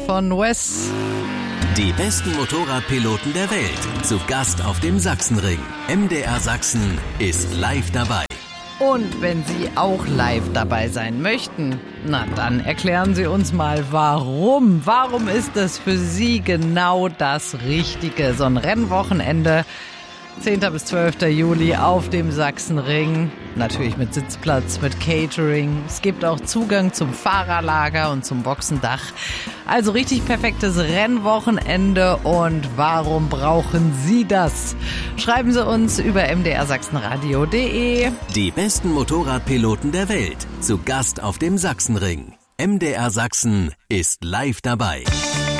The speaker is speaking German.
von Wes. Die besten Motorradpiloten der Welt. Zu Gast auf dem Sachsenring. MDR Sachsen ist live dabei. Und wenn Sie auch live dabei sein möchten, na dann erklären Sie uns mal, warum. Warum ist das für Sie genau das Richtige? So ein Rennwochenende, 10. bis 12. Juli auf dem Sachsenring. Natürlich mit Sitzplatz, mit Catering. Es gibt auch Zugang zum Fahrerlager und zum Boxendach. Also richtig perfektes Rennwochenende. Und warum brauchen Sie das? Schreiben Sie uns über mdrsachsenradio.de. Die besten Motorradpiloten der Welt. Zu Gast auf dem Sachsenring. MDR Sachsen ist live dabei.